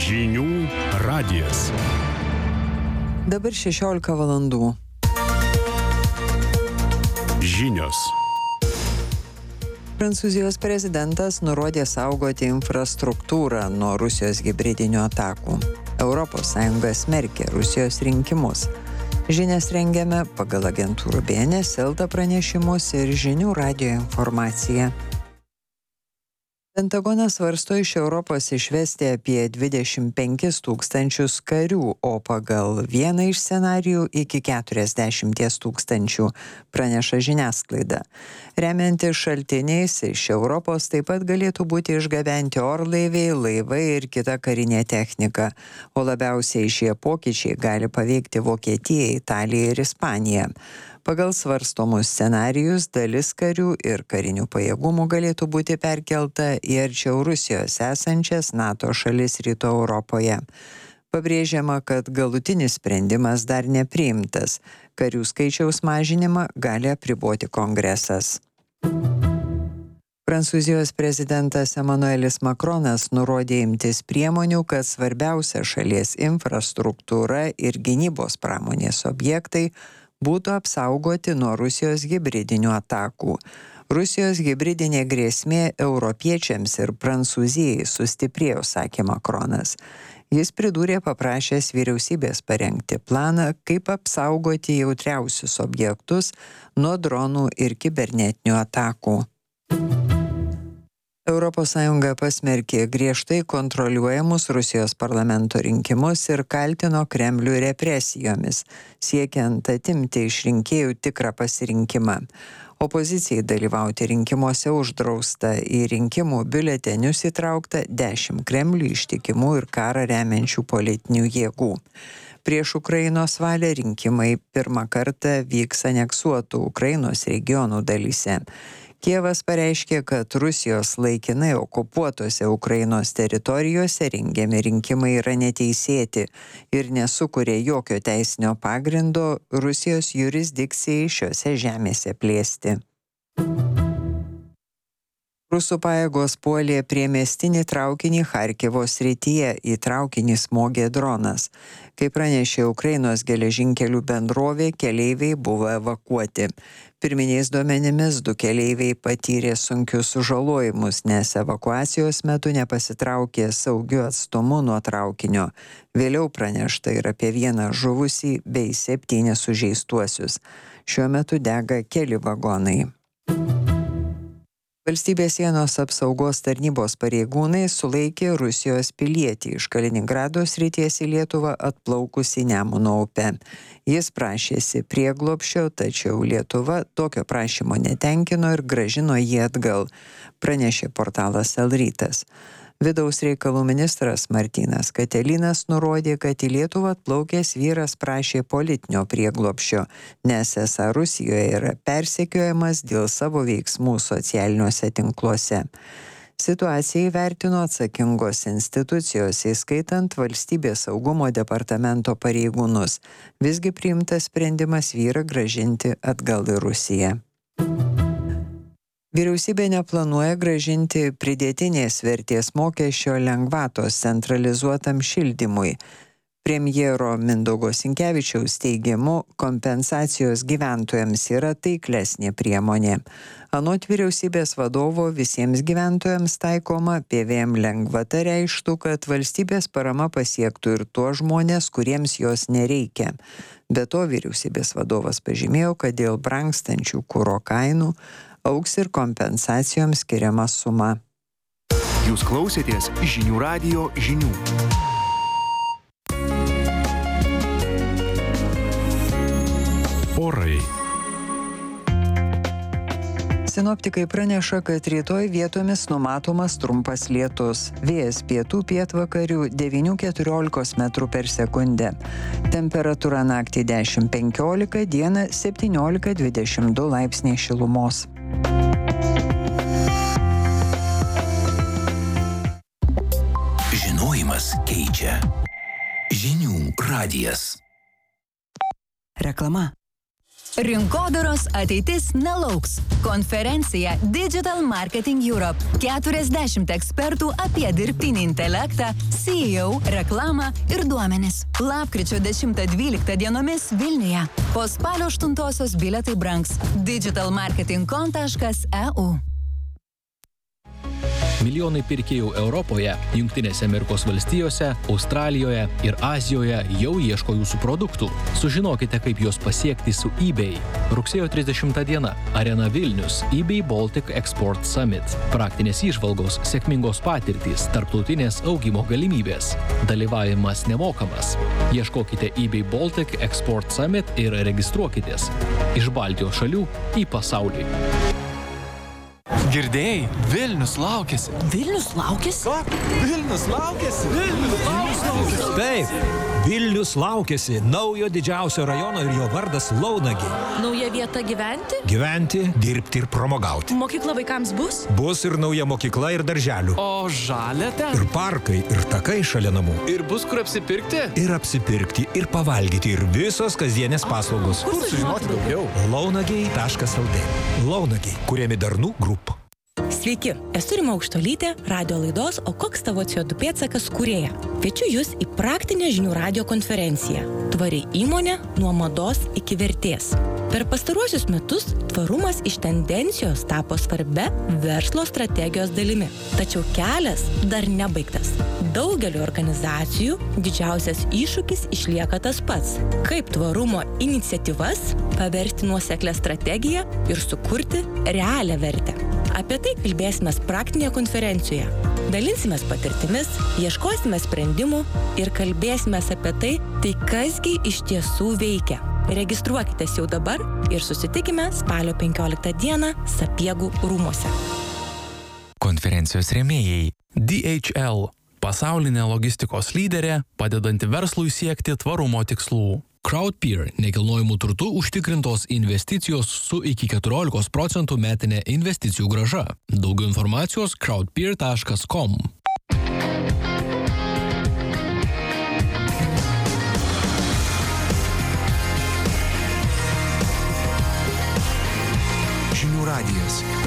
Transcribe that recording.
Žinių radijas. Dabar 16 valandų. Žinios. Prancūzijos prezidentas nurodė saugoti infrastruktūrą nuo Rusijos hibridinių atakų. ES smerkė Rusijos rinkimus. Žinias rengiame pagal agentūrų BNS, Elta pranešimus ir Žinių radijo informaciją. Pentagonas svarsto iš Europos išvesti apie 25 000 karių, o pagal vieną iš scenarijų iki 40 000, praneša žiniasklaida. Remiantis šaltiniais, iš Europos taip pat galėtų būti išgabenti orlaiviai, laivai ir kita karinė technika, o labiausiai šie pokyčiai gali paveikti Vokietiją, Italiją ir Ispaniją. Pagal svarstomus scenarijus dalis karių ir karinių pajėgumų galėtų būti perkelta į arčiau Rusijos esančias NATO šalis Rytų Europoje. Pabrėžiama, kad galutinis sprendimas dar nepriimtas. Karių skaičiaus mažinimą gali apriboti Kongresas. Prancūzijos prezidentas Emmanuelis Macronas nurodė imtis priemonių, kad svarbiausia šalies infrastruktūra ir gynybos pramonės objektai būtų apsaugoti nuo Rusijos hibridinių atakų. Rusijos hibridinė grėsmė europiečiams ir Prancūzijai sustiprėjo, sakė Macronas. Jis pridūrė paprašęs vyriausybės parengti planą, kaip apsaugoti jautriausius objektus nuo dronų ir kibernetinių atakų. ES pasmerkė griežtai kontroliuojamus Rusijos parlamento rinkimus ir kaltino Kremlių represijomis, siekiant atimti iš rinkėjų tikrą pasirinkimą. Opozicijai dalyvauti rinkimuose uždrausta, į rinkimų biuletenius įtraukta 10 Kremliui ištikimų ir karą remiančių politinių jėgų. Prieš Ukrainos valią rinkimai pirmą kartą vyks aneksuotų Ukrainos regionų dalyse. Kijevas pareiškė, kad Rusijos laikinai okupuotose Ukrainos teritorijose rengiami rinkimai yra neteisėti ir nesukuria jokio teisinio pagrindo Rusijos jurisdikcijai šiose žemėse plėsti. Rusų pajėgos puolė priemiestinį traukinį Charkivo srityje, į traukinį smogė dronas. Kaip pranešė Ukrainos geležinkelių bendrovė, keleiviai buvo evakuoti. Pirminiais duomenimis 2 keleiviai patyrė sunkius sužalojimus, nes evakuacijos metu nepasitraukė saugiu atstumu nuo traukinio. Vėliau pranešta ir apie 1 žuvusį bei 7 sužeistuosius. Šiuo metu dega keli vagonai. Valstybės sienos apsaugos tarnybos pareigūnai sulaikė Rusijos pilietį iš Kaliningrado srities į Lietuvą atplaukusį Nemuno upe. Jis prašėsi prieglobsčio, tačiau Lietuva tokio prašymo netenkino ir grąžino jį atgal, pranešė portalas L-rytas. Vidaus reikalų ministras Martynas Katelinas nurodė, kad į Lietuvą atplaukęs vyras prašė politinio prieglobsčio, nes esą Rusijoje yra persekiojamas dėl savo veiksmų socialiniuose tinkluose. Situaciją įvertino atsakingos institucijos, įskaitant Valstybės saugumo departamento pareigūnus. Visgi priimtas sprendimas vyrą grąžinti atgal į Rusiją. Vyriausybė neplanuoja grąžinti pridėtinės vertės mokesčio lengvatos centralizuotam šildymui. Premjero Mindaugo Sinkevičiaus teigimu, kompensacijos gyventojams yra taiklesnė priemonė. Anot vyriausybės vadovo, visiems gyventojams taikoma PVM lengvata reikštų, kad valstybės parama pasiektų ir tuos žmonės, kuriems jos nereikia. Be to, vyriausybės vadovas pažymėjo, kad dėl brangstančių kuro kainų augs ir kompensacijoms skiriama suma. Jūs klausėtės Žinių radijo žinių. Orai. Sinoptikai praneša, kad rytoj vietomis numatomas trumpas lietus. Vėjas pietų pietvakarių 9–14 m/s. Temperatūra naktį 10–15, dieną 17–22 laipsniai šilumos. Žinojimas keičia. Žinių radijas. Reklama. Rinkodaros ateitis nelauks. Konferencija Digital Marketing Europe. 40 ekspertų apie dirbtinį intelektą, CEO, reklamą ir duomenis. Lapkričio 10-12 dienomis Vilniuje. Po spalio 8 bilietai brangs. digitalmarketing.com.eu. Milijonai pirkėjų Europoje, Jungtinėse Amerikos valstijose, Australijoje ir Azijoje jau ieško jūsų produktų. Sužinokite, kaip juos pasiekti su eBay. Rugsėjo 30 diena. Arena Vilnius. eBay Baltic Export Summit. Praktinės įžvalgos, sėkmingos patirtys, tarptautinės augimo galimybės. Dalyvavimas nemokamas. Ieškokite eBay Baltic Export Summit ir registruokitės. Iš Baltijos šalių į pasaulį. Girdėjai, Vilnius laukiasi. Vilnius laukiasi? Ką? Vilnius laukiasi? Taip, Vilnius laukiasi naujo didžiausio rajono ir jo vardas Launagė. Nauja vieta gyventi? Gyventi, dirbti ir pramogauti. Mokykla vaikams bus? Bus ir nauja mokykla ir darželių. O žalia ten? Ir parkai, ir takai šalia namų. Ir bus kur apsipirkti? Ir apsipirkti, ir pavalgyti, ir visos kasdienės paslaugos. Kur sužinoti daugiau? Launagiai.lt. Launagiai, kuriami Darnų Group. Sveiki, esu Rima Aukštuolytė, radio laidos O koks tavo CO2 pėdsakas kūrėja. Kviečiu jūs į praktinę žinių radijo konferenciją Tvari įmonė nuo mados iki vertės. Per pastaruosius metus tvarumas iš tendencijos tapo svarbia verslo strategijos dalimi. Tačiau kelias dar nebaigtas. Daugeliu organizacijų didžiausias iššūkis išlieka tas pats. Kaip tvarumo iniciatyvas paversti nuoseklią strategiją ir sukurti realią vertę. Apie tai kalbėsime praktinėje konferencijoje. Dalinsimės patirtimis, ieškosime sprendimų ir kalbėsime apie tai kasgi iš tiesų veikia. Registruokitės jau dabar ir susitikime spalio 15 dieną Sapiegų rūmuose. Konferencijos rėmėjai DHL – pasaulinė logistikos lyderė, padedanti verslui siekti tvarumo tikslų. Crowdpeer – nekilnojamų turtų užtikrintos investicijos su iki 14% metinė investicijų grąža. Daugiau informacijos crowdpeer.com. Žinių radijas.